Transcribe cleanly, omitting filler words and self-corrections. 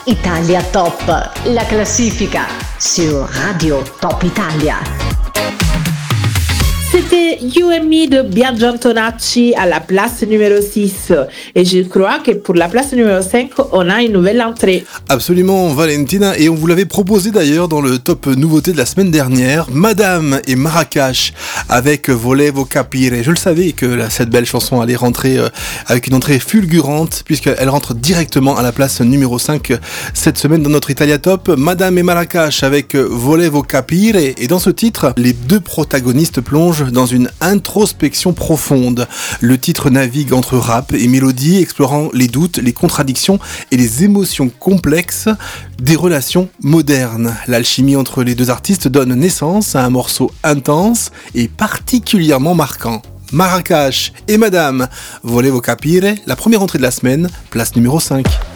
Italia Top, la classifica sur Radio Top Italia. C'était You and Me de Biagio Antonacci à la place numéro 6. Et je crois que pour la place numéro 5, on a une nouvelle entrée. Absolument, Valentina. Et on vous l'avait proposé d'ailleurs dans le top nouveauté de la semaine dernière. Madame et Marrakech avec Volevo Capire. Je le savais que cette belle chanson allait rentrer avec une entrée fulgurante puisqu'elle rentre directement à la place numéro 5 cette semaine dans notre Italia Top. Madame et Marrakech avec Volevo Capire. Et dans ce titre, les deux protagonistes plongent dans une introspection profonde. Le titre navigue entre rap et mélodie, explorant les doutes, les contradictions et les émotions complexes des relations modernes. L'alchimie entre les deux artistes donne naissance à un morceau intense et particulièrement marquant. Marrakech et Madame, Volevo Capire, la première entrée de la semaine, place numéro 5.